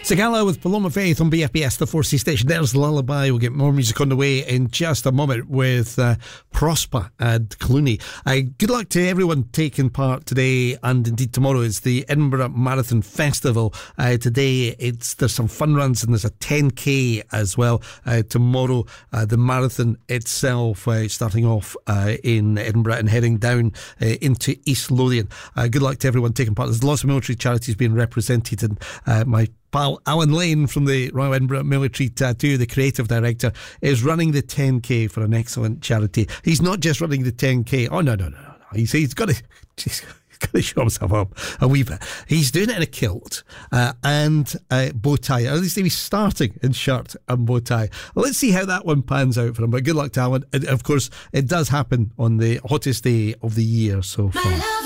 Sigala with Paloma Faith on BFBS, the 4C station. There's Lullaby. We'll get more music on the way in just a moment with Prosper and Clooney. Good luck to everyone taking part today, and indeed tomorrow is the Edinburgh Marathon Festival. Today there's some fun runs and there's a 10k as well. Tomorrow the marathon itself starting off in Edinburgh and heading down into East Lothian. Good luck to everyone taking part. There's lots of military charities being represented, and my pal Alan Lane from the Royal Edinburgh Military Tattoo, the creative director, is running the 10k for an excellent charity. He's not just running the 10k. Oh no. He's got to show himself up a wee bit. He's doing it in a kilt and bow tie. At least he's starting in shirt and bow tie. Let's see how that one pans out for him. But good luck to Alan. And of course, it does happen on the hottest day of the year so far.